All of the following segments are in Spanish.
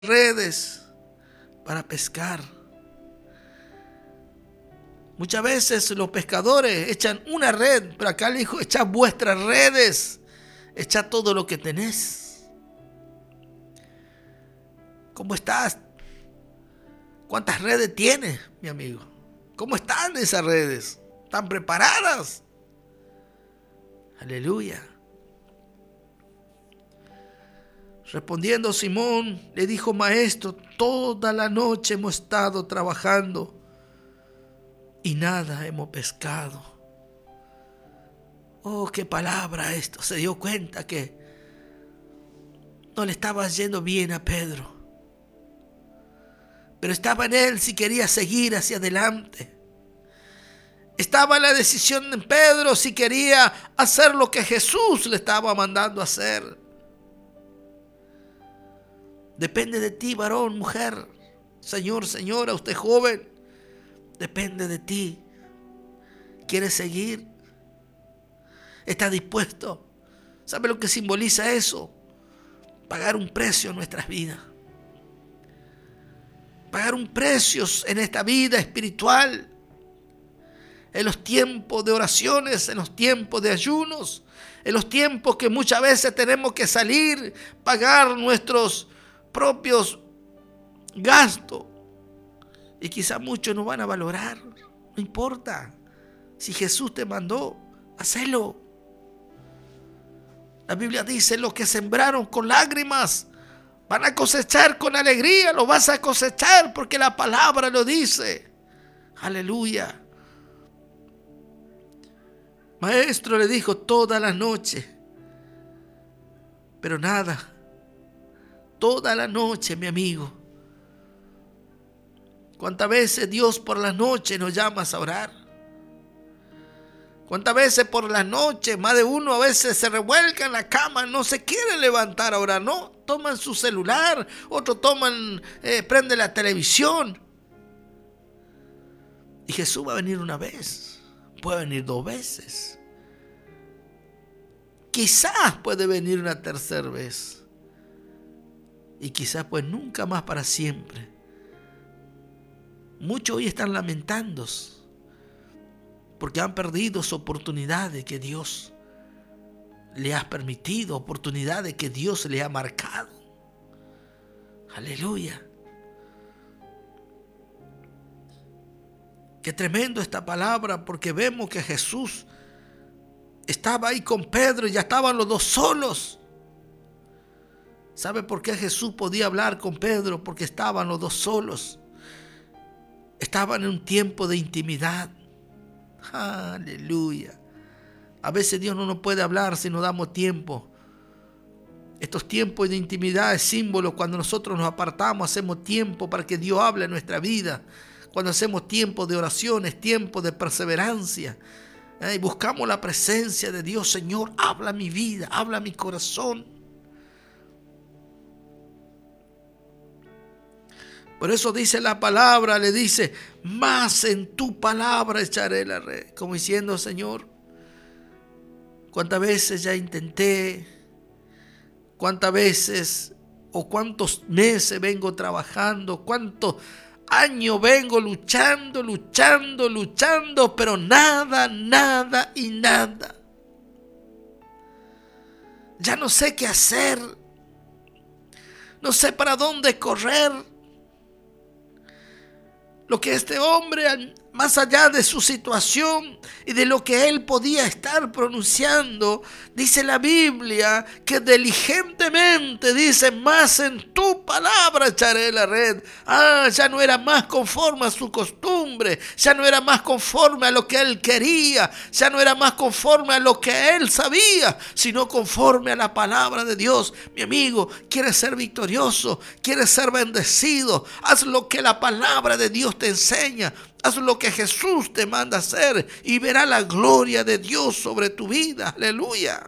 redes para pescar. Muchas veces los pescadores echan una red, pero acá le dijo, echad vuestras redes, echad todo lo que tenés. ¿Cómo estás? ¿Cuántas redes tienes, mi amigo? ¿Cómo están esas redes? ¿Están preparadas? Aleluya. Respondiendo Simón, le dijo: Maestro, toda la noche hemos estado trabajando y nada hemos pescado. Oh, qué palabra esto. Se dio cuenta que no le estaba yendo bien a Pedro, pero estaba en él si quería seguir hacia adelante. Estaba en la decisión de Pedro si quería hacer lo que Jesús le estaba mandando hacer. Depende de ti, varón, mujer, señor, señora, usted joven. Depende de ti. ¿Quieres seguir? ¿Estás dispuesto? ¿Sabe lo que simboliza eso? Pagar un precio en nuestras vidas. Pagar un precio en esta vida espiritual. En los tiempos de oraciones, en los tiempos de ayunos, en los tiempos que muchas veces tenemos que salir, pagar nuestros propios gastos. Y quizá muchos no van a valorar. No importa. Si Jesús te mandó, hacelo. La Biblia dice: los que sembraron con lágrimas van a cosechar con alegría. Lo vas a cosechar porque la palabra lo dice. Aleluya. Maestro, le dijo, toda la noche, pero nada. Toda la noche, mi amigo. ¿Cuántas veces Dios por la noche nos llama a orar? ¿Cuántas veces por la noche, más de uno a veces se revuelca en la cama, no se quiere levantar a orar? No, toman su celular, otros prenden la televisión. Y Jesús va a venir una vez, puede venir 2 veces. Quizás puede venir una tercera vez. Y quizás pues nunca más para siempre. Muchos hoy están lamentándose porque han perdido su oportunidad de que Dios le ha permitido, oportunidades que Dios le ha marcado. Aleluya. Qué tremendo esta palabra, porque vemos que Jesús estaba ahí con Pedro y ya estaban los dos solos. ¿Sabe por qué Jesús podía hablar con Pedro? Porque estaban los dos solos. Estaban en un tiempo de intimidad. Aleluya. A veces Dios no nos puede hablar si no damos tiempo. Estos tiempos de intimidad es símbolo. Cuando nosotros nos apartamos, hacemos tiempo para que Dios hable en nuestra vida. Cuando hacemos tiempo de oraciones, tiempo de perseverancia. Y buscamos la presencia de Dios. Señor, habla mi vida, habla mi corazón. Por eso dice la palabra, le dice, más en tu palabra echaré la red. Como diciendo, Señor, cuántas veces ya intenté, cuántas veces o cuántos meses vengo trabajando, cuántos años vengo luchando, pero nada y nada. Ya no sé qué hacer, no sé para dónde correr. Lo que este hombre, más allá de su situación y de lo que él podía estar pronunciando, dice la Biblia que diligentemente dice, más en tu palabra echaré la red. Ya no era más conforme a su costumbre, ya no era más conforme a lo que él quería, ya no era más conforme a lo que él sabía, sino conforme a la palabra de Dios. Mi amigo, ¿quieres ser victorioso? ¿Quieres ser bendecido? Haz lo que la palabra de Dios te enseña. Haz lo que Jesús te manda hacer y verás la gloria de Dios sobre tu vida. Aleluya.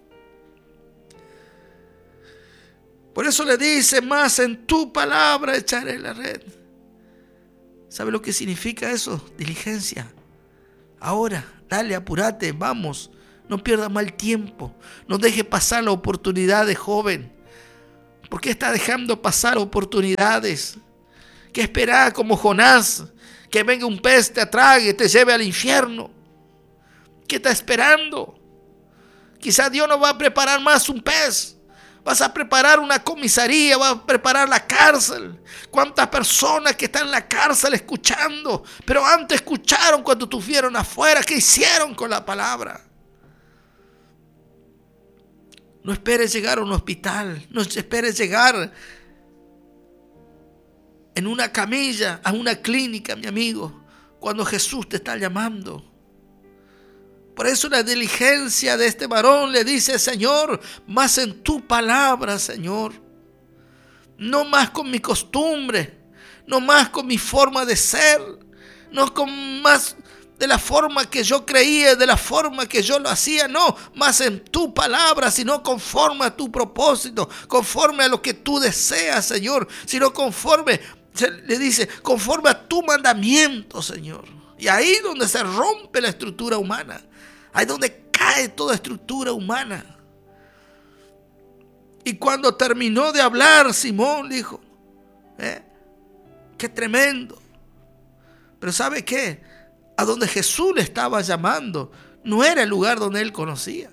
Por eso le dice, más en tu palabra echaré la red. ¿Sabe lo que significa eso? Diligencia. Ahora, dale, apúrate, vamos. No pierdas mal tiempo. No dejes pasar la oportunidad de joven. ¿Por qué está dejando pasar oportunidades? ¿Qué espera como Jonás? Que venga un pez, te atrague, te lleve al infierno. ¿Qué está esperando? Quizás Dios no va a preparar más un pez. Vas a preparar una comisaría, vas a preparar la cárcel. ¿Cuántas personas que están en la cárcel escuchando? Pero antes escucharon cuando estuvieron afuera. ¿Qué hicieron con la palabra? No esperes llegar a un hospital. No esperes llegar en una camilla a una clínica, mi amigo, cuando Jesús te está llamando. Por eso la diligencia de este varón le dice: Señor, más en tu palabra, Señor. No más con mi costumbre, no más con mi forma de ser, no con más de la forma que yo creía, de la forma que yo lo hacía, no, más en tu palabra, sino conforme a tu propósito, conforme a lo que tú deseas, Señor, sino conforme, le dice, conforme a tu mandamiento, Señor. Y ahí es donde se rompe la estructura humana. Ahí es donde cae toda estructura humana. Y cuando terminó de hablar, Simón dijo: qué tremendo. Pero ¿sabe qué? A donde Jesús le estaba llamando no era el lugar donde él conocía.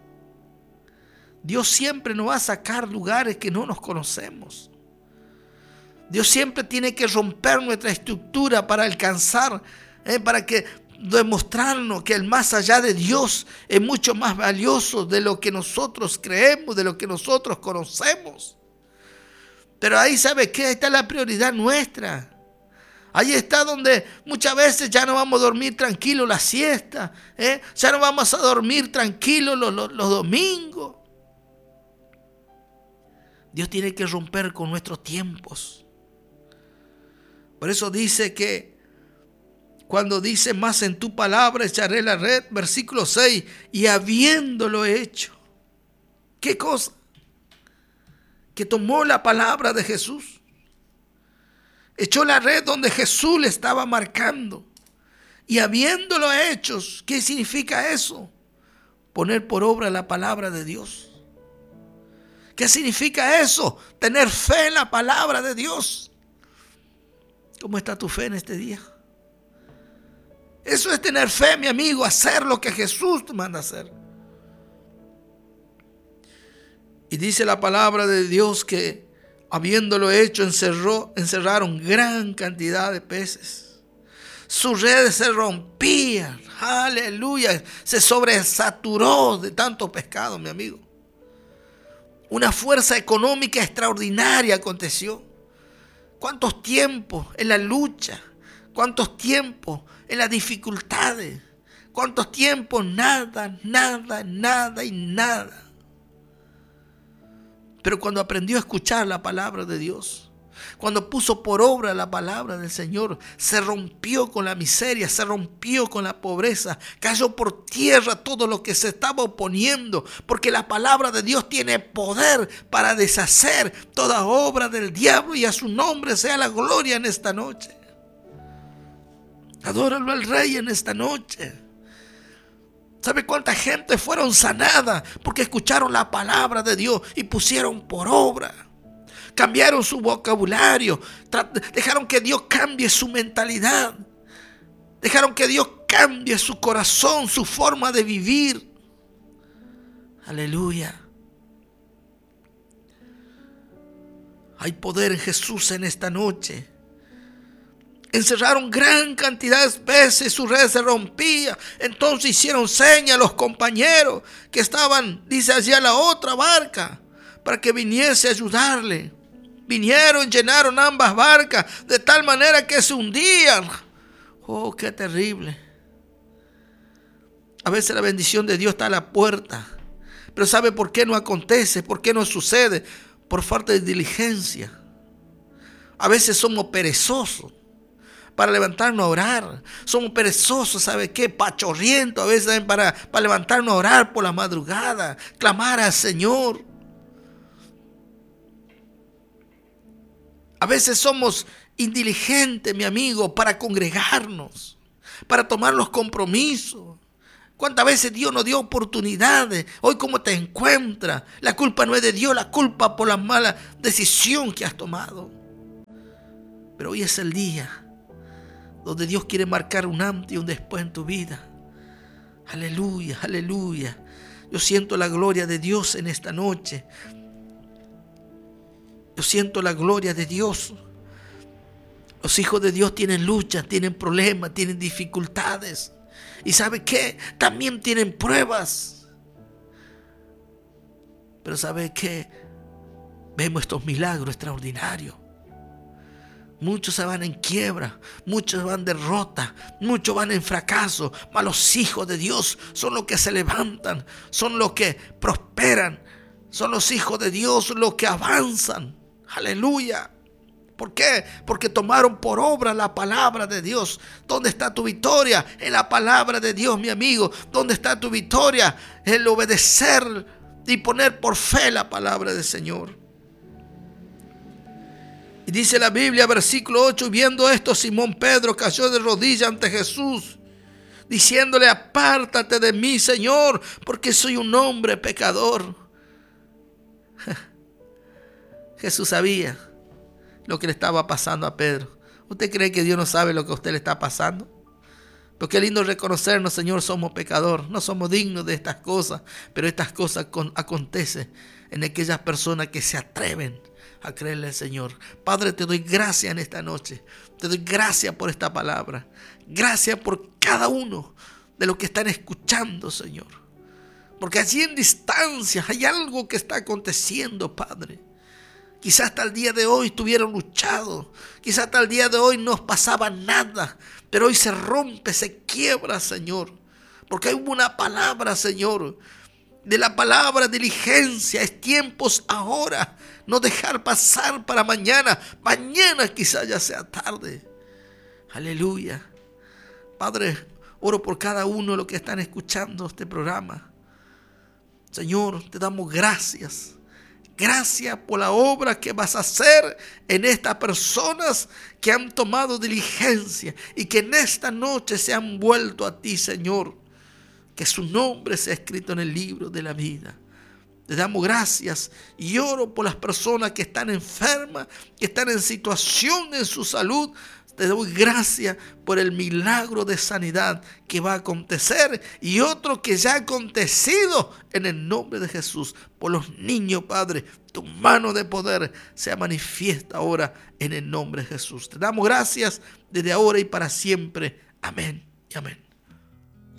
Dios siempre nos va a sacar lugares que no nos conocemos. Dios siempre tiene que romper nuestra estructura para alcanzar, para que demostrarnos que el más allá de Dios es mucho más valioso de lo que nosotros creemos, de lo que nosotros conocemos. Pero ahí, ¿sabe qué? Ahí está la prioridad nuestra. Ahí está donde muchas veces ya no vamos a dormir tranquilos la siesta, ya no vamos a dormir tranquilos los domingos. Dios tiene que romper con nuestros tiempos. Por eso dice que cuando dice: más en tu palabra echaré la red, versículo 6, y habiéndolo hecho. ¿Qué cosa? Que tomó la palabra de Jesús, echó la red donde Jesús le estaba marcando, y habiéndolo hecho. ¿Qué significa eso? Poner por obra la palabra de Dios. ¿Qué significa eso? Tener fe en la palabra de Dios. ¿Cómo está tu fe en este día? Eso es tener fe, mi amigo, hacer lo que Jesús te manda hacer. Y dice la palabra de Dios que habiéndolo hecho encerraron gran cantidad de peces. Sus redes se rompían, aleluya, se sobresaturó de tanto pescado, mi amigo. Una fuerza económica extraordinaria aconteció. ¿Cuántos tiempos en la lucha? ¿Cuántos tiempos en las dificultades? ¿Cuántos tiempos? Nada, nada, nada y nada. Pero cuando aprendió a escuchar la palabra de Dios, cuando puso por obra la palabra del Señor, se rompió con la miseria, se rompió con la pobreza, cayó por tierra todo lo que se estaba oponiendo, porque la palabra de Dios tiene poder para deshacer toda obra del diablo, y a su nombre sea la gloria en esta noche. Adóralo al Rey en esta noche. ¿Sabe cuánta gente fueron sanadas porque escucharon la palabra de Dios y pusieron por obra? Cambiaron su vocabulario, dejaron que Dios cambie su mentalidad, dejaron que Dios cambie su corazón, su forma de vivir. Aleluya. Hay poder en Jesús en esta noche. Encerraron gran cantidad de peces, su red se rompía. Entonces hicieron señas a los compañeros que estaban, dice allí, a la otra barca, para que viniese a ayudarle. Vinieron, llenaron ambas barcas de tal manera que se hundían. Oh, qué terrible. A veces la bendición de Dios está a la puerta. Pero ¿sabe por qué no acontece? ¿Por qué no sucede? Por falta de diligencia. A veces somos perezosos para levantarnos a orar. Somos perezosos, ¿sabe qué? Pachorrientos a veces para levantarnos a orar por la madrugada, clamar al Señor. A veces somos indiligentes, mi amigo, para congregarnos, para tomar los compromisos. ¿Cuántas veces Dios nos dio oportunidades? Hoy, ¿cómo te encuentras? La culpa no es de Dios, la culpa por la mala decisión que has tomado. Pero hoy es el día donde Dios quiere marcar un antes y un después en tu vida. Aleluya, aleluya. Yo siento la gloria de Dios en esta noche. Yo siento la gloria de Dios. Los hijos de Dios tienen luchas, tienen problemas, tienen dificultades. ¿Y sabe qué? También tienen pruebas. Pero ¿sabe qué? Vemos estos milagros extraordinarios. Muchos se van en quiebra, muchos van en derrota, muchos van en fracaso. Mas los hijos de Dios son los que se levantan, son los que prosperan. Son los hijos de Dios los que avanzan. Aleluya. ¿Por qué? Porque tomaron por obra la palabra de Dios. ¿Dónde está tu victoria? En la palabra de Dios, mi amigo. ¿Dónde está tu victoria? En el obedecer y poner por fe la palabra del Señor. Y dice la Biblia, versículo 8, viendo esto, Simón Pedro cayó de rodillas ante Jesús, diciéndole: apártate de mí, Señor, porque soy un hombre pecador. Jesús sabía lo que le estaba pasando a Pedro. ¿Usted cree que Dios no sabe lo que a usted le está pasando? Pero qué lindo reconocernos, Señor, somos pecadores, no somos dignos de estas cosas, pero estas cosas acontecen en aquellas personas que se atreven a creerle al Señor. Padre, te doy gracias en esta noche. Te doy gracias por esta palabra. Gracias por cada uno de los que están escuchando, Señor. Porque allí en distancia hay algo que está aconteciendo, Padre. Quizás hasta el día de hoy estuvieron luchados. Quizás hasta el día de hoy no pasaba nada. Pero hoy se rompe, se quiebra, Señor. Porque hay una palabra, Señor. De la palabra diligencia. Es tiempos ahora. No dejar pasar para mañana. Mañana quizás ya sea tarde. Aleluya. Padre, oro por cada uno de los que están escuchando este programa. Señor, te damos gracias. Gracias por la obra que vas a hacer en estas personas que han tomado diligencia y que en esta noche se han vuelto a ti, Señor. Que su nombre sea escrito en el libro de la vida. Te damos gracias y oro por las personas que están enfermas, que están en situación en su salud. Te doy gracias por el milagro de sanidad que va a acontecer y otro que ya ha acontecido en el nombre de Jesús. Por los niños, Padre, tu mano de poder se manifiesta ahora en el nombre de Jesús. Te damos gracias desde ahora y para siempre. Amén y amén.